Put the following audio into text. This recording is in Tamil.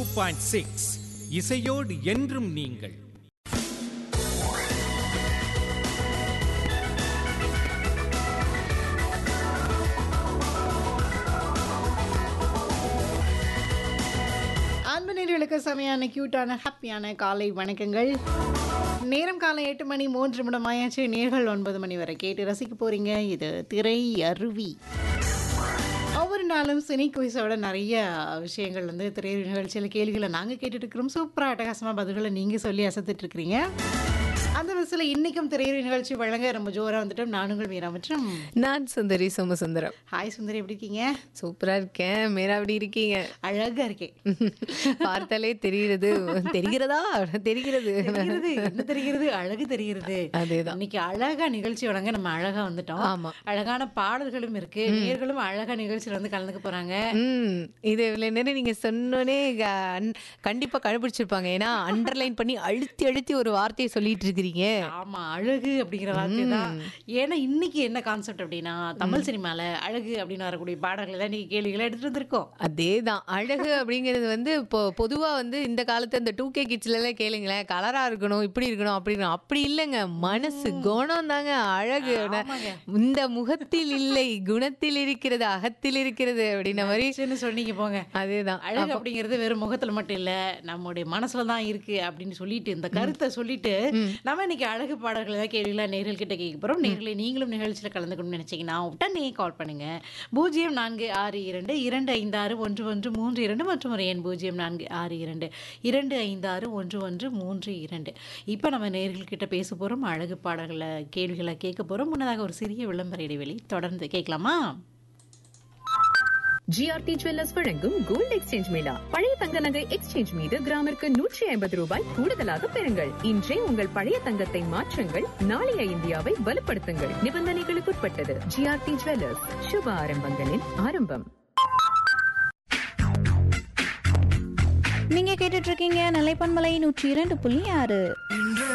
2.6 இசையோடு என்றும் நீங்கள். அன்பு நேயர்களுக்கு செமையான கியூட்டான ஹாப்பியான காலை வணக்கங்கள். நேரம் காலை 8 மணி 3 நிமிடம் ஆயாச்சு. நேர்கள் 9 மணி வரை கேட்டு ரசிக்க போறீங்க. இது திரை அருவி. ஒவ்வொரு நாளும் சினி குயிஸோட நிறைய விஷயங்கள் வந்து திரை நிகழ்ச்சியில் கேள்விகளை நாங்கள் கேட்டுட்டு இருக்கிறோம். சூப்பராக அட்டகாசமாக பதில்களை நீங்கள் சொல்லி அசத்துட்டு இருக்கிறீங்க. அந்த விதத்தில் இன்னைக்கும் திரையுறை நிகழ்ச்சி வழங்க ரொம்ப ஜோராக வந்துட்டோம். நானுங்கள் மீரா மற்றும் நான் சுந்தரி சோமசுந்தரம். ஹாய் சுந்தரி, எப்படி இருக்கீங்க? சூப்பரா இருக்கேன். மீரா எப்படி இருக்கீங்க? அழகா இருக்கேன். பார்த்தாலே தெரிகிறது. தெரிகிறதா? தெரிகிறது. என்ன தெரிகிறது? அழகு தெரிகிறது. அதேதான். இன்னைக்கு அழகா நிகழ்ச்சி வழங்க நம்ம அழகா வந்துட்டோம். ஆமா. அழகான பாடல்களும் இருக்கு. நேர்களும் அழகா நிகழ்ச்சியில வந்து கலந்துக்க போறாங்க. இது இவ்வளவு நேரம் நீங்க சொன்னோனே கண்டிப்பா கண்டுபிடிச்சிருப்பாங்க. ஏன்னா அண்டர்லைன் பண்ணி அழுத்தி அழுத்தி ஒரு வார்த்தையை சொல்லிட்டு இருக்கிறீங்க. ஆமா, அழகு அப்படிங்கிற வார்த்தை தான். ஏன்னா இன்னைக்கு என்ன கான்செப்ட் அப்படின்னா, தமிழ் சினிமால அழகு அப்படின்னு வரக்கூடிய பாடல்களை தான் இன்னைக்கு கேள்விகளை எடுத்துட்டு வந்திருக்கோம். அதேதான். அழகு அப்படிங்கிறது வந்து இப்போ பொதுவா வந்து இந்த காலத்து இந்த 2K கிட்ஸ்ல எல்லாம் கேளுங்களேன், கலரா இருக்கணும், இப்படி இருக்கணும், அப்படி இருக்கணும். அப்படி இல்லைங்க, மனசு குணம் தாங்க அழகு. இந்த முகத்தில் இல்லை, குணத்தில் இருக்கிறது, அகத்தில் இருக்கிறது அப்படின்ன மாதிரி சொன்னீங்க போங்க. அதேதான். அழகு அப்படிங்கிறது வெறும் முகத்துல மட்டும் இல்ல, நம்முடைய மனசுல தான் இருக்கு அப்படின்னு சொல்லிட்டு இந்த கருத்தை சொல்லிட்டு நம்ம இன்னைக்கு அழகு பாடல்கள் ஏதாவது கேள்விகளா நேர்கள் கிட்ட கேட்க போறோம். நேர்களை நீங்களும் நிகழ்ச்சியில கலந்துக்கணும்னு நினைச்சீங்கன்னா உடனே கால் பண்ணுங்க. 0462256132 மற்றும் ஒரு எண் 0462256132. இப்ப நம்ம நேர்கள் கிட்ட பேச போறோம், அழகு பாடல்களை கேள்விகளை கேட்க போறோம். முன்னதாக ஒரு சிறிய விளம்பர இடைவெளி, தொடர்ந்து கேட்கலாமா? ஜிஆர்டி ஜுவல்லர்ஸ் வழங்கும் கோல்ட் எக்ஸ்சேஞ்ச் மேளா. பழைய தங்க நகை எக்ஸ்சேஞ்ச் மீது கிராமிற்கு 150 ரூபாய் கூடுதலாக பெறுங்கள். இன்றே உங்கள் பழைய தங்கத்தை மாற்றுங்கள். நாளைய இந்தியாவை வலுப்படுத்துங்கள். நிபந்தனைகளுக்குட்பட்டது. ஜிஆர்டி ஜுவல்லர்ஸ், சுப ஆரம்பங்களின் ஆரம்பம். நீங்க கேட்டுட்டு இருக்கீங்க நிலைப்பன்மலை 102.6.